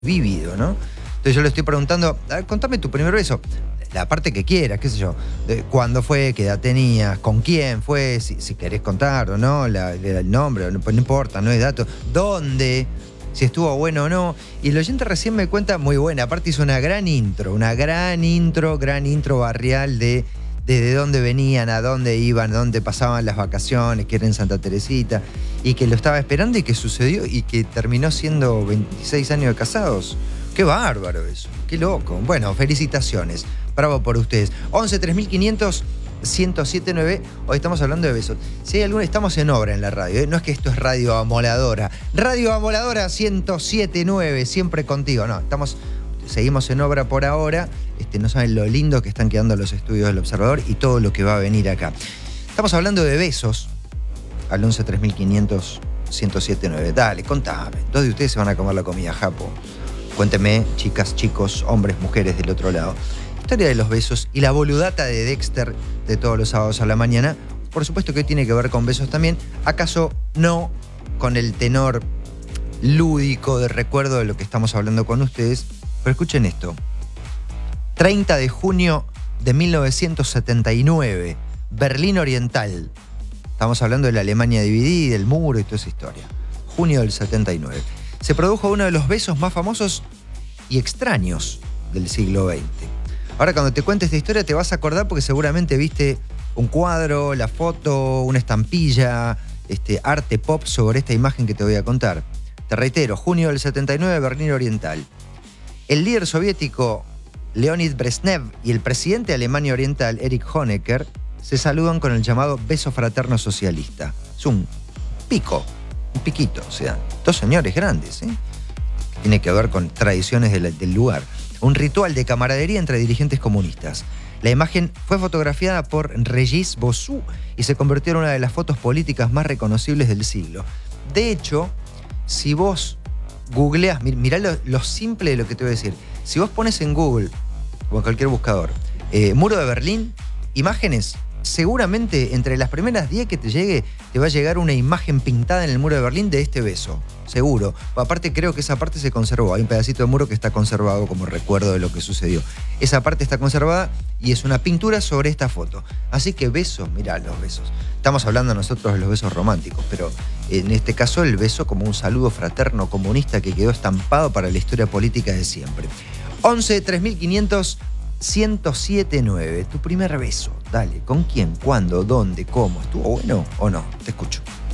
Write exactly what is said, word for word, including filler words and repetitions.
vívido, ¿no? Entonces yo le estoy preguntando, a ver, contame tu primer beso, la parte que quieras, qué sé yo, de cuándo fue, qué edad tenías, con quién fue, si, si querés contar o no, la, el nombre, no, pues no importa, no es dato, dónde, si estuvo bueno o no. Y el oyente recién me cuenta, muy buena, aparte hizo una gran intro, una gran intro, gran intro barrial de desde dónde venían, a dónde iban, dónde pasaban las vacaciones, que era en Santa Teresita, y que lo estaba esperando y que sucedió y que terminó siendo veintiséis años de casados. Qué bárbaro eso, qué loco. Bueno, felicitaciones, bravo por ustedes. once tres mil quinientos ciento siete nueve, hoy estamos hablando de besos. Si hay alguna, estamos en obra en la radio, ¿eh? No es que esto es Radio Amoladora. Radio Amoladora ciento siete nueve, siempre contigo. No, estamos, seguimos en obra por ahora. Este, no saben lo lindo que están quedando los estudios del Observador y todo lo que va a venir acá. Estamos hablando de besos al once tres mil quinientos ciento siete nueve. Dale, contame. Dos de ustedes se van a comer la comida, Japo. Cuénteme, chicas, chicos, hombres, mujeres del otro lado. Historia de los besos y la boludata de Dexter de todos los sábados a la mañana. Por supuesto que tiene que ver con besos también. ¿Acaso no con el tenor lúdico de recuerdo de lo que estamos hablando con ustedes? Pero escuchen esto. treinta de junio de mil novecientos setenta y nueve, Berlín Oriental. Estamos hablando de la Alemania dividida, el muro y toda esa historia. Junio del setenta y nueve. Se produjo uno de los besos más famosos y extraños del siglo veinte. Ahora, cuando te cuente esta historia te vas a acordar porque seguramente viste un cuadro, la foto, una estampilla, este, arte pop sobre esta imagen que te voy a contar. Te reitero, junio del setenta y nueve, Berlín Oriental. El líder soviético Leonid Brezhnev y el presidente de Alemania Oriental, Erich Honecker, se saludan con el llamado beso fraterno socialista. Es un pico, un piquito, o sea, dos señores grandes, ¿eh? Tiene que ver con tradiciones del, del lugar. Un ritual de camaradería entre dirigentes comunistas. La imagen fue fotografiada por Regis Bossou y se convirtió en una de las fotos políticas más reconocibles del siglo. De hecho, si vos googleás, mirá lo, lo simple de lo que te voy a decir. Si vos pones en Google o en cualquier buscador, eh, Muro de Berlín, imágenes, seguramente entre las primeras diez que te llegue, te va a llegar una imagen pintada en el Muro de Berlín de este beso. Seguro. Aparte, creo que esa parte se conservó. Hay un pedacito de muro que está conservado como recuerdo de lo que sucedió. Esa parte está conservada y es una pintura sobre esta foto. Así que besos, mirá los besos. Estamos hablando nosotros de los besos románticos, pero en este caso el beso como un saludo fraterno comunista que quedó estampado para la historia política de siempre. once tres mil quinientos ciento siete nueve. Tu primer beso. Dale, ¿con quién? ¿Cuándo? ¿Dónde? ¿Cómo? ¿Estuvo bueno o no? Te escucho.